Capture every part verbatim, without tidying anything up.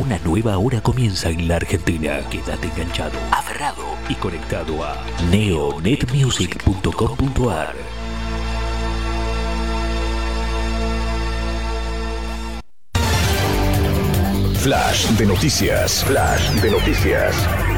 Una nueva hora comienza en la Argentina. Quédate enganchado, aferrado y conectado a neo net music punto com punto a r. Flash de noticias. Flash de noticias.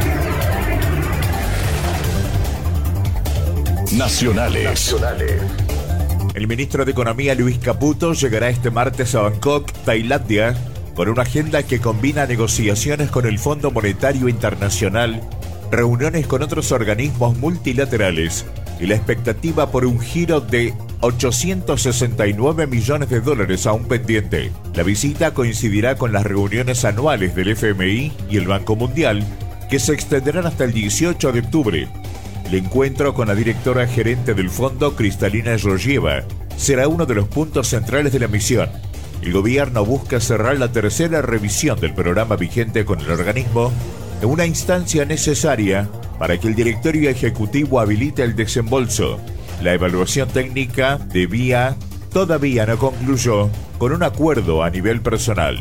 Nacionales. Nacionales. El ministro de Economía, Luis Caputo, llegará este martes a Bangkok, Tailandia, con una agenda que combina negociaciones con el Fondo Monetario Internacional, reuniones con otros organismos multilaterales y la expectativa por un giro de ochocientos sesenta y nueve millones de dólares aún pendiente. La visita coincidirá con las reuniones anuales del F M I y el Banco Mundial, que se extenderán hasta el dieciocho de octubre. El encuentro con la directora gerente del fondo, Kristalina Georgieva, será uno de los puntos centrales de la misión. El gobierno busca cerrar la tercera revisión del programa vigente con el organismo en una instancia necesaria para que el directorio ejecutivo habilite el desembolso. La evaluación técnica debía, todavía no concluyó, con un acuerdo a nivel personal.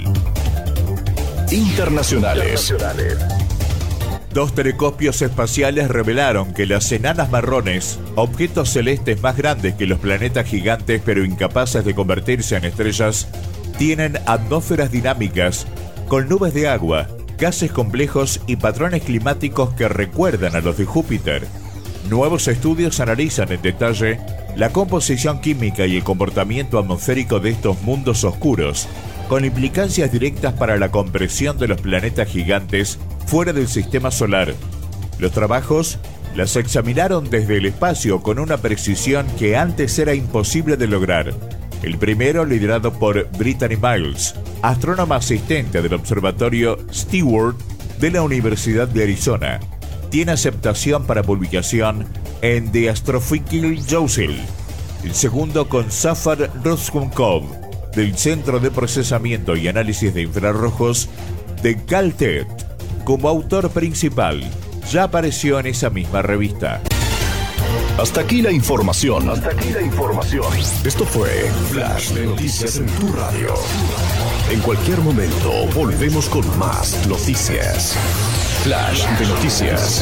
Internacionales. Internacionales. Dos telescopios espaciales revelaron que las enanas marrones, objetos celestes más grandes que los planetas gigantes pero incapaces de convertirse en estrellas, tienen atmósferas dinámicas con nubes de agua, gases complejos y patrones climáticos que recuerdan a los de Júpiter. Nuevos estudios analizan en detalle la composición química y el comportamiento atmosférico de estos mundos oscuros, con implicancias directas para la compresión de los planetas gigantes fuera del sistema solar. Los trabajos las examinaron desde el espacio con una precisión que antes era imposible de lograr. El primero liderado por Brittany Miles, astrónoma asistente del observatorio Stewart de la Universidad de Arizona, tiene aceptación para publicación en The Astrophysical Journal. El segundo con Zafar Rozhkov, del Centro de Procesamiento y Análisis de Infrarrojos de Caltech, como autor principal, ya apareció en esa misma revista. Hasta aquí la información. Hasta aquí la información. Esto fue Flash de Noticias en tu radio. En cualquier momento volvemos con más noticias. Flash de Noticias.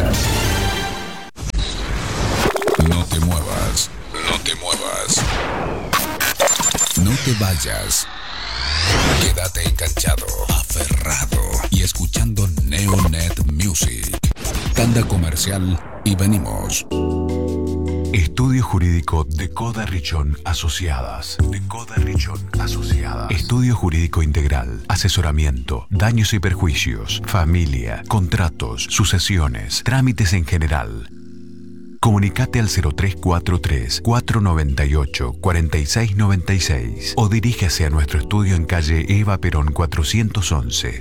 No te muevas. No te muevas. No te vayas. Quédate enganchado, aferrado y escuchando Neonet Music. Tanda comercial y venimos. Estudio Jurídico de Coda Richón Asociadas. De Coda Richón Asociadas. Estudio Jurídico Integral. Asesoramiento. Daños y perjuicios. Familia. Contratos. Sucesiones. Trámites en general. Comunicate al cero tres cuatro tres, cuatro nueve ocho, cuatro seis nueve seis o diríjase a nuestro estudio en calle Eva Perón cuatrocientos once.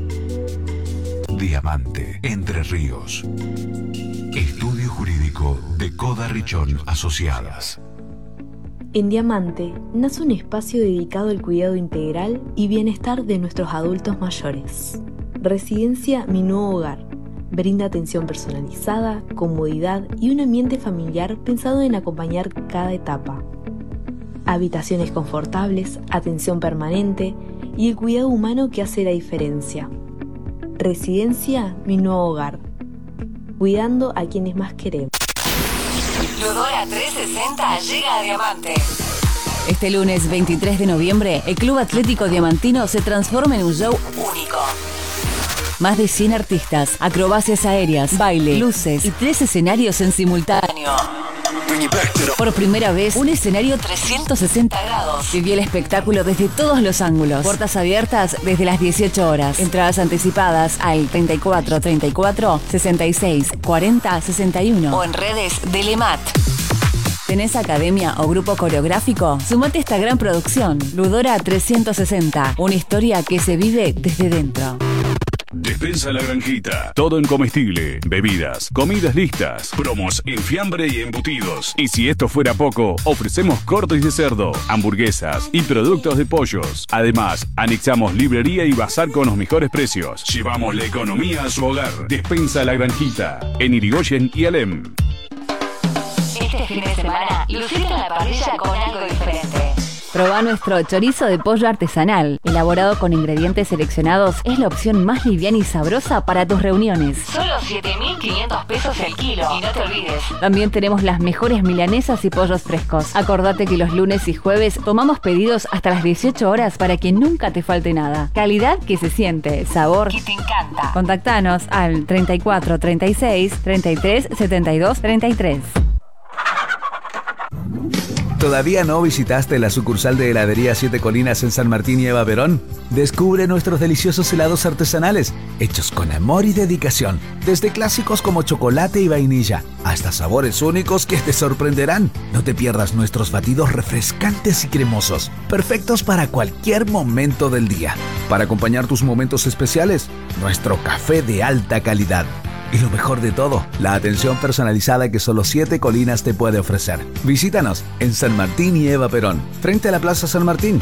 Diamante, Entre Ríos. Estudio Jurídico de Coda Richón Asociadas. En Diamante nace un espacio dedicado al cuidado integral y bienestar de nuestros adultos mayores. Residencia Mi Nuevo Hogar. Brinda atención personalizada, comodidad y un ambiente familiar pensado en acompañar cada etapa. Habitaciones confortables, atención permanente y el cuidado humano que hace la diferencia. Residencia Mi Nuevo Hogar. Cuidando a quienes más queremos. Ludora trescientos sesenta llega a Diamante. Este lunes veintitrés de noviembre, el Club Atlético Diamantino se transforma en un show único. Más de cien artistas, acrobacias aéreas, baile, luces y tres escenarios en simultáneo. Por primera vez, un escenario trescientos sesenta grados. Viví el espectáculo desde todos los ángulos. Puertas abiertas desde las dieciocho horas. Entradas anticipadas al treinta y cuatro, treinta y cuatro, sesenta y seis, cuarenta, sesenta y uno o en redes de Lemat. ¿Tenés academia o grupo coreográfico? Sumate a esta gran producción. Ludora trescientos sesenta. Una historia que se vive desde dentro. Despensa La Granjita. Todo en comestible, bebidas, comidas listas, promos en fiambre y embutidos. Y si esto fuera poco, ofrecemos cortes de cerdo, hamburguesas y productos de pollos. Además, anexamos librería y bazar con los mejores precios. Llevamos la economía a su hogar. Despensa La Granjita. En Irigoyen y Alem. Este fin de semana, lucite en la parrilla con algo diferente. Probá nuestro chorizo de pollo artesanal. Elaborado con ingredientes seleccionados, es la opción más liviana y sabrosa para tus reuniones. Solo siete mil quinientos pesos el kilo. Y no te olvides. También tenemos las mejores milanesas y pollos frescos. Acordate que los lunes y jueves tomamos pedidos hasta las dieciocho horas para que nunca te falte nada. Calidad que se siente, sabor Que te encanta. Contactanos al treinta y cuatro, treinta y seis, treinta y tres, setenta y dos, treinta y tres. ¿Todavía no visitaste la sucursal de Heladería Siete Colinas en San Martín y Eva Perón? Descubre nuestros deliciosos helados artesanales, hechos con amor y dedicación, desde clásicos como chocolate y vainilla, hasta sabores únicos que te sorprenderán. No te pierdas nuestros batidos refrescantes y cremosos, perfectos para cualquier momento del día. Para acompañar tus momentos especiales, nuestro café de alta calidad. Y lo mejor de todo, la atención personalizada que solo Siete Colinas te puede ofrecer. Visítanos en San Martín y Eva Perón, frente a la Plaza San Martín.